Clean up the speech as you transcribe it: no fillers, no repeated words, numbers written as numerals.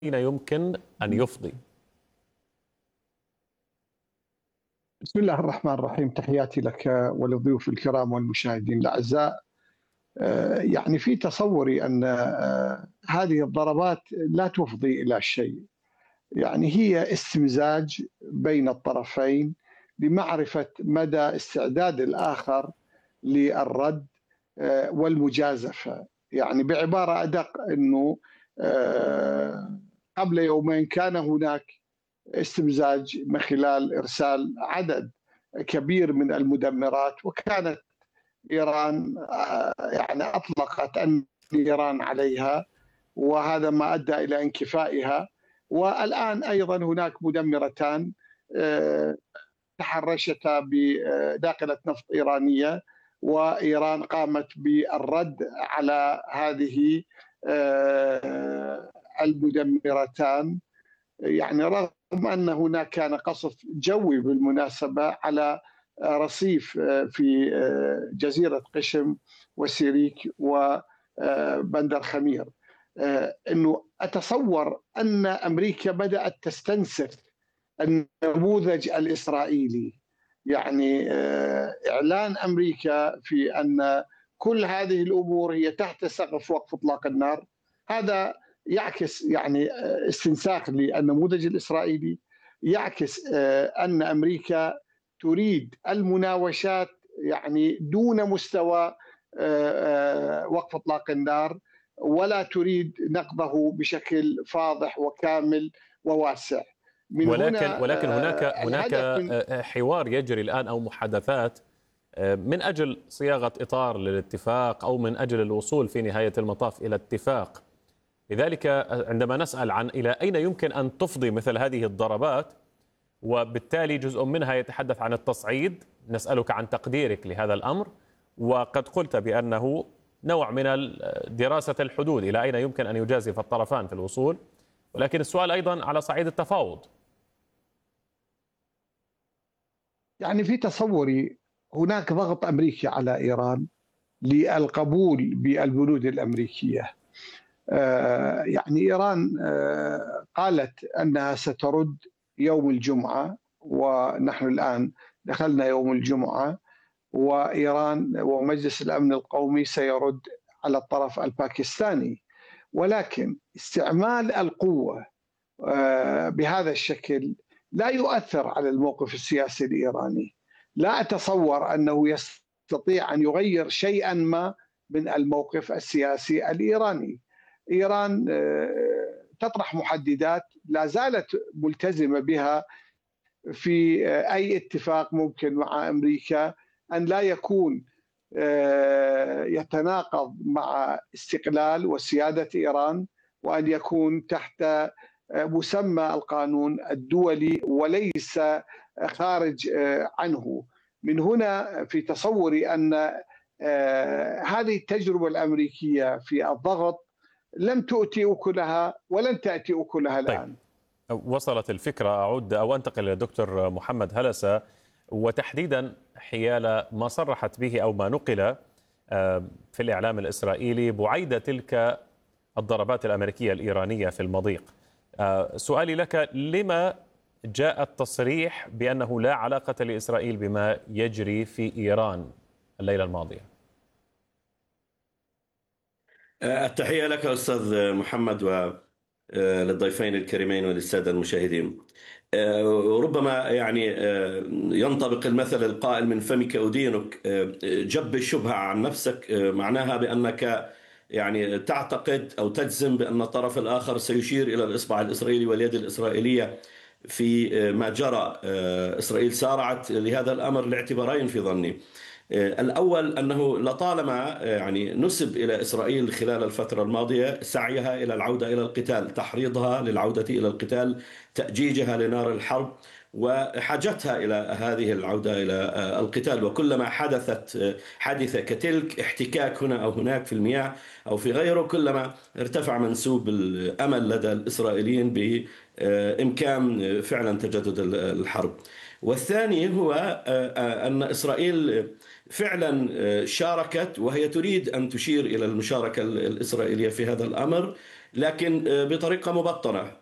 يمكن أن يفضي؟ بسم الله الرحمن الرحيم. تحياتي لك وللضيوف الكرام والمشاهدين الأعزاء. يعني في تصوري أن هذه الضربات لا تفضي إلى شيء، يعني هي استمزاج بين الطرفين لمعرفة مدى استعداد الآخر للرد والمجازفة. يعني بعبارة أدق أنه قبل يومين كان هناك استمزاج من خلال إرسال عدد كبير من المدمرات، وكانت إيران يعني أطلقت النيران عليها، وهذا ما أدى إلى انكفائها. والآن أيضا هناك مدمرتان تحرشتا بداخلة نفط إيرانية، وإيران قامت بالرد على هذه المدمرتان، يعني رغم أن هناك كان قصف جوي بالمناسبة على رصيف في جزيرة قشم وسيريك وبندر خمير. أنه أتصور أن أمريكا بدأت تستنسخ النموذج الإسرائيلي، يعني إعلان أمريكا في أن كل هذه الأمور هي تحت سقف وقف إطلاق النار، هذا يعكس يعني استنساخ للنموذج الإسرائيلي، يعكس أن أمريكا تريد المناوشات يعني دون مستوى وقف إطلاق النار، ولا تريد نقضه بشكل فاضح وكامل وواسع. من ولكن هناك حوار يجري الآن أو محادثات من أجل صياغة إطار للاتفاق أو من أجل الوصول في نهاية المطاف إلى اتفاق. لذلك عندما نسأل عن إلى أين يمكن أن تفضي مثل هذه الضربات، وبالتالي جزء منها يتحدث عن التصعيد، نسألك عن تقديرك لهذا الأمر. وقد قلت بأنه نوع من دراسة الحدود، إلى أين يمكن أن يجازف الطرفان في الوصول، ولكن السؤال أيضا على صعيد التفاوض. يعني في تصوري هناك ضغط أمريكي على إيران للقبول بالبنود الأمريكية. يعني إيران قالت أنها سترد يوم الجمعة، ونحن الآن دخلنا يوم الجمعة، وإيران ومجلس الأمن القومي سيرد على الطرف الباكستاني. ولكن استعمال القوة بهذا الشكل لا يؤثر على الموقف السياسي الإيراني. لا أتصور أنه يستطيع أن يغير شيئا ما من الموقف السياسي الإيراني. إيران تطرح محددات لا زالت ملتزمة بها في أي اتفاق ممكن مع أمريكا، أن لا يكون يتناقض مع استقلال وسيادة إيران، وأن يكون تحت مسمى القانون الدولي وليس خارج عنه. من هنا في تصوري أن هذه التجربة الأمريكية في الضغط لم تؤتي أكلها ولن تأتي أكلها الآن. وصلت الفكرة. أعود أو أنتقل إلى دكتور محمد هلسة، وتحديدا حيال ما صرحت به أو ما نقل في الإعلام الإسرائيلي بعيد تلك الضربات الأمريكية الإيرانية في المضيق. سؤالي لك، لما جاء التصريح بأنه لا علاقة لإسرائيل بما يجري في إيران الليلة الماضية؟ التحية لك أستاذ محمد وللضيفين الكريمين وللسادة المشاهدين. ربما يعني ينطبق المثل القائل من فمك أدينك. جب الشبهة عن نفسك معناها بأنك يعني تعتقد أو تجزم بأن الطرف الآخر سيشير إلى الإصبع الإسرائيلي واليد الإسرائيلية في ما جرى. إسرائيل سارعت لهذا الأمر لاعتبارين في ظني. الأول أنه لطالما يعني نسب إلى إسرائيل خلال الفترة الماضية سعيها إلى العودة إلى القتال، تحريضها للعودة إلى القتال، تأجيجها لنار الحرب وحاجتها إلى هذه العودة إلى القتال. وكلما حدثت حادثة كتلك، احتكاك هنا أو هناك في المياه أو في غيره، كلما ارتفع منسوب الأمل لدى الإسرائيليين بإمكان فعلا تجدد الحرب. والثاني هو أن إسرائيل فعلا شاركت، وهي تريد أن تشير إلى المشاركة الإسرائيلية في هذا الأمر لكن بطريقة مبطنة.